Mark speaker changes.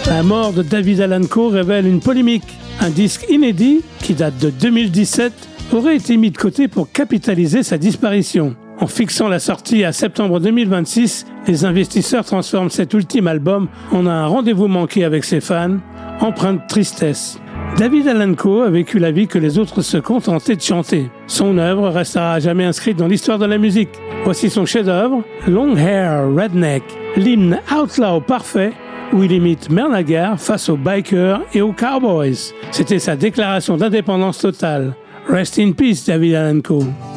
Speaker 1: La mort de David Allan Coe révèle une polémique. Un disque inédit, qui date de 2017, aurait été mis de côté pour capitaliser sa disparition. En fixant la sortie à septembre 2026, les investisseurs transforment cet ultime album en un rendez-vous manqué avec ses fans, empreint de tristesse. David Allan Coe a vécu la vie que les autres se contentaient de chanter. Son œuvre restera à jamais inscrite dans l'histoire de la musique. Voici son chef-d'œuvre, Long Hair Redneck, l'hymne outlaw parfait où il imite Merle Haggard face aux bikers et aux cowboys. C'était sa déclaration d'indépendance totale. Rest in peace, David Allan Coe.